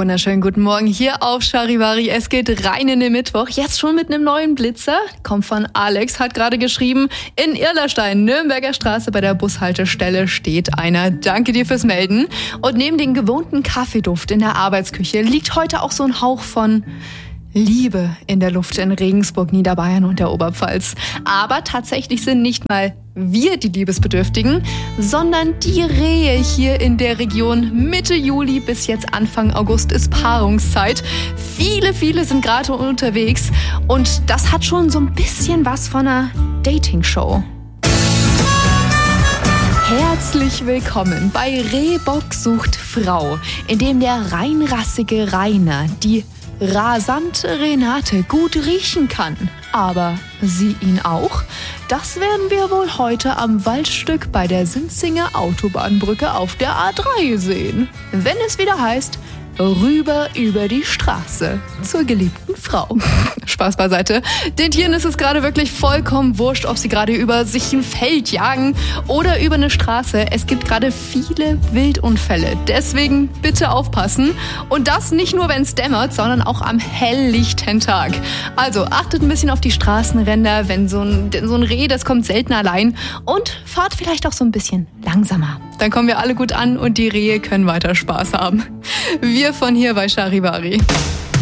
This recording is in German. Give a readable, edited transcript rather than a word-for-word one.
wunderschönen guten Morgen hier auf Charivari. Es geht rein in den Mittwoch, jetzt schon mit einem neuen Blitzer. Kommt von Alex, hat gerade geschrieben, in Irlerstein, Nürnberger Straße bei der Bushaltestelle steht einer. Danke dir fürs Melden. Und neben dem gewohnten Kaffeeduft in der Arbeitsküche liegt heute auch so ein Hauch von Liebe in der Luft in Regensburg, Niederbayern und der Oberpfalz. Aber tatsächlich sind nicht mal wir die Liebesbedürftigen, sondern die Rehe hier in der Region. Mitte Juli bis jetzt Anfang August ist Paarungszeit. Viele sind gerade unterwegs und das hat schon so ein bisschen was von einer Dating-Show. Herzlich willkommen bei Rehbock sucht Frau, in dem der reinrassige Rainer die rasante Renate gut riechen kann. Aber sie ihn auch? Das werden wir wohl heute am Waldstück bei der Sinzinger Autobahnbrücke auf der A3 sehen. Wenn es wieder heißt, rüber über die Straße zur geliebten Frau. Spaß beiseite. Den Tieren ist es gerade wirklich vollkommen wurscht, ob sie gerade über sich ein Feld jagen oder über eine Straße. Es gibt gerade viele Wildunfälle. Deswegen bitte aufpassen. Und das nicht nur, wenn es dämmert, sondern auch am helllichten Tag. Also achtet ein bisschen auf die Straßenränder, denn so ein Reh, das kommt selten allein. Und fahrt vielleicht auch so ein bisschen langsamer. Dann kommen wir alle gut an und die Rehe können weiter Spaß haben. Wir von hier bei Charivari.